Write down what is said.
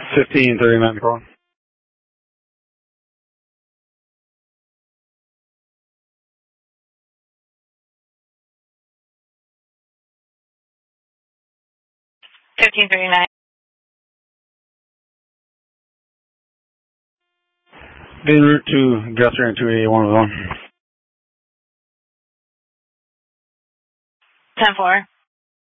1539 call. 1539. En route to Guster and 281 10-4.